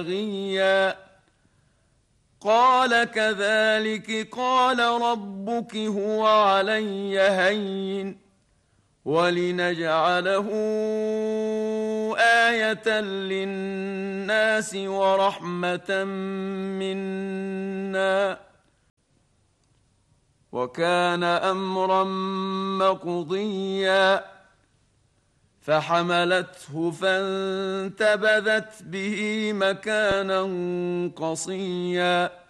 بغيا قال كذلك قال ربك هو علي هين ولنجعله آية للناس ورحمة منا وكان أمرا مقضيا فحملته فانتبذت به مكانا قصيا